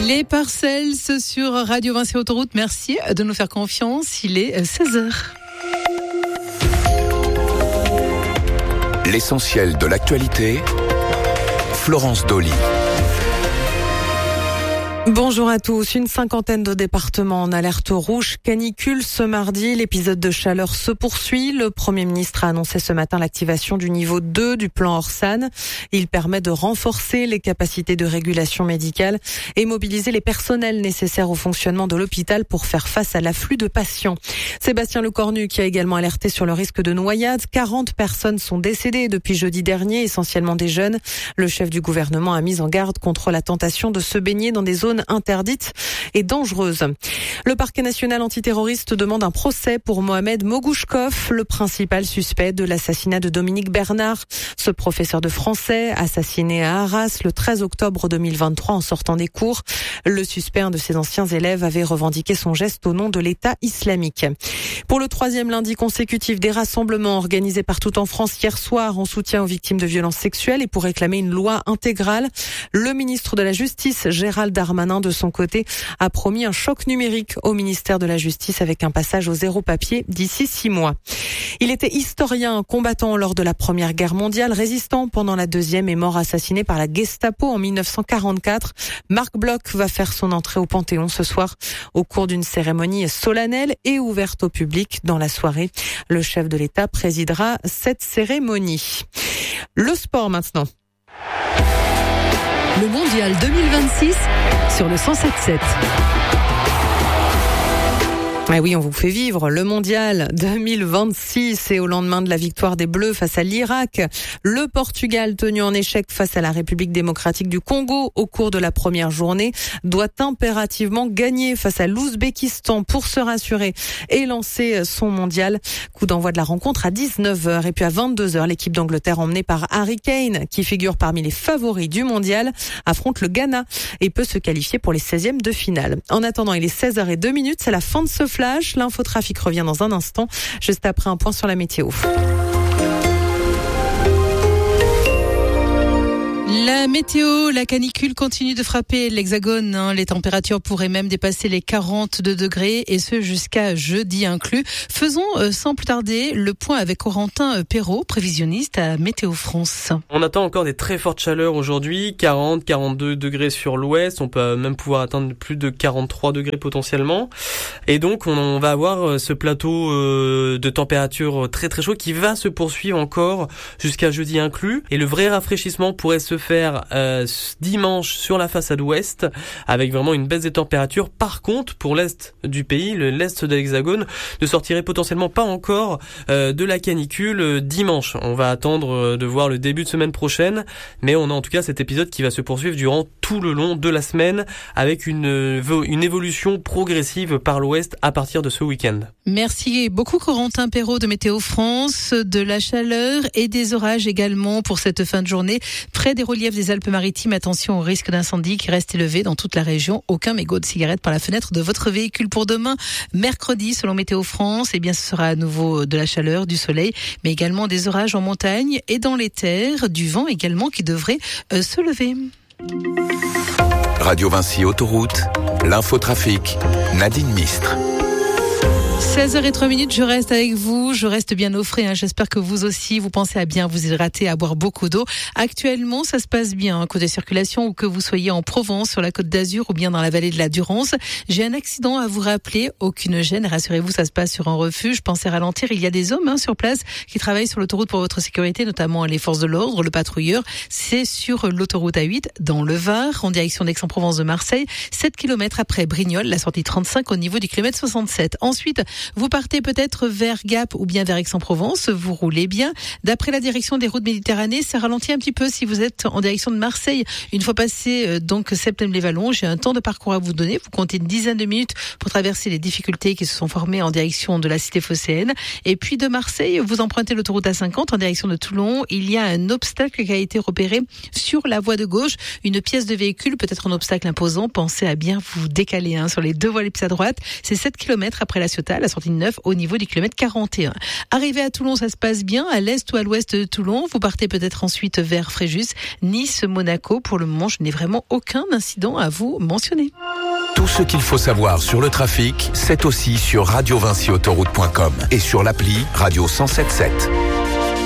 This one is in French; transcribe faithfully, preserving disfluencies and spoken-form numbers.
Les Parcelles sur Radio Vinci Autoroute. Merci de nous faire confiance. Il est seize heures. L'essentiel de l'actualité, Florence Dolly. Bonjour à tous. Une cinquantaine de départements en alerte rouge canicule ce mardi. L'épisode de chaleur se poursuit. Le Premier ministre a annoncé ce matin l'activation du niveau deux du plan Orsan. Il permet de renforcer les capacités de régulation médicale et mobiliser les personnels nécessaires au fonctionnement de l'hôpital pour faire face à l'afflux de patients. Sébastien Lecornu qui a également alerté sur le risque de noyade. quarante personnes sont décédées depuis jeudi dernier, essentiellement des jeunes. Le chef du gouvernement a mis en garde contre la tentation de se baigner dans des zones interdite et dangereuse. Le parquet national antiterroriste demande un procès pour Mohamed Mogouchkov, le principal suspect de l'assassinat de Dominique Bernard, ce professeur de français assassiné à Arras le treize octobre deux mille vingt-trois en sortant des cours. Le suspect, un de ses anciens élèves, avait revendiqué son geste au nom de l'État islamique. Pour le troisième lundi consécutif, des rassemblements organisés partout en France hier soir en soutien aux victimes de violences sexuelles et pour réclamer une loi intégrale. Le ministre de la Justice, Gérald Darmanin, de son côté, a promis un choc numérique au ministère de la Justice avec un passage au zéro papier d'ici six mois. Il était historien, combattant lors de la Première Guerre mondiale, résistant pendant la Deuxième et mort assassiné par la Gestapo en mille neuf cent quarante-quatre. Marc Bloch va faire son entrée au Panthéon ce soir au cours d'une cérémonie solennelle et ouverte au public dans la soirée. Le chef de l'État présidera cette cérémonie. Le sport maintenant. Le mondial deux mille vingt-six sur le cent sept sept. Ah oui, on vous fait vivre le mondial deux mille vingt-six et au lendemain de la victoire des Bleus face à l'Irak, le Portugal, tenu en échec face à la République démocratique du Congo au cours de la première journée, doit impérativement gagner face à l'Ouzbékistan pour se rassurer et lancer son mondial. Coup d'envoi de la rencontre à dix-neuf heures et puis à vingt-deux heures, l'équipe d'Angleterre emmenée par Harry Kane, qui figure parmi les favoris du mondial, affronte le Ghana et peut se qualifier pour les seizièmes de finale. En attendant, il est seize heures zéro deux, c'est la fin de ce flash. L'infotrafic revient dans un instant, juste après un point sur la météo. La météo, la canicule continue de frapper l'Hexagone. Hein. Les températures pourraient même dépasser les quarante-deux degrés et ce jusqu'à jeudi inclus. Faisons euh, sans plus tarder le point avec Corentin Perrault, prévisionniste à Météo France. On attend encore des très fortes chaleurs aujourd'hui, quarante à quarante-deux degrés sur l'ouest. On peut même pouvoir atteindre plus de quarante-trois degrés potentiellement. Et donc on, on va avoir ce plateau euh, de température très très chaud qui va se poursuivre encore jusqu'à jeudi inclus. Et le vrai rafraîchissement pourrait se faire Euh, dimanche sur la façade ouest avec vraiment une baisse des températures. Par contre, pour l'est du pays, le, l'est de l'Hexagone ne sortirait potentiellement pas encore euh, de la canicule euh, dimanche. On va attendre euh, de voir le début de semaine prochaine, mais on a en tout cas cet épisode qui va se poursuivre durant tout le long de la semaine avec une, euh, une évolution progressive par l'ouest à partir de ce week-end. Merci beaucoup Corentin Perrault de Météo France. De la chaleur et des orages également pour cette fin de journée. Près des reliefs des Alpes-Maritimes, attention au risque d'incendie qui reste élevé dans toute la région. Aucun mégot de cigarette par la fenêtre de votre véhicule pour demain. Mercredi, selon Météo France, eh bien, ce sera à nouveau de la chaleur, du soleil, mais également des orages en montagne et dans les terres, du vent également qui devrait euh, se lever. Radio Vinci Autoroute, l'infotrafic, Nadine Mistre. seize heures zéro trois, je reste avec vous, je reste bien au frais, hein. J'espère que vous aussi, vous pensez à bien vous hydrater, à boire beaucoup d'eau. Actuellement, ça se passe bien, hein, côté circulation, ou que vous soyez en Provence, sur la Côte d'Azur, ou bien dans la vallée de la Durance. J'ai un accident à vous rappeler, aucune gêne, rassurez-vous, ça se passe sur un refuge, pensez ralentir, il y a des hommes hein, sur place qui travaillent sur l'autoroute pour votre sécurité, notamment les forces de l'ordre, le patrouilleur. C'est sur l'autoroute A huit, dans le Var, en direction d'Aix-en-Provence de Marseille, sept kilomètres après Brignoles, la sortie trente-cinq au niveau du kilomètre soixante-sept. Ensuite, vous partez peut-être vers Gap ou bien vers Aix-en-Provence, vous roulez bien. D'après la direction des routes Méditerranée, ça ralentit un petit peu si vous êtes en direction de Marseille. Une fois passé euh, donc Septem-les-Vallons, j'ai un temps de parcours à vous donner. Vous comptez une dizaine de minutes pour traverser les difficultés qui se sont formées en direction de la cité phocéenne. Et puis de Marseille, vous empruntez l'autoroute A cinquante en direction de Toulon. Il y a un obstacle qui a été repéré sur la voie de gauche. Une pièce de véhicule, peut-être un obstacle imposant. Pensez à bien vous décaler hein, sur les deux voies les plus à droite. C'est sept kilomètres après La Ciotat. à la sortie de Neuf au niveau du kilomètre quarante et un. Arrivé à Toulon, ça se passe bien. À l'est ou à l'ouest de Toulon, vous partez peut-être ensuite vers Fréjus, Nice, Monaco. Pour le moment, je n'ai vraiment aucun incident à vous mentionner. Tout ce qu'il faut savoir sur le trafic, c'est aussi sur radio vinci autoroute point com et sur l'appli Radio cent sept sept.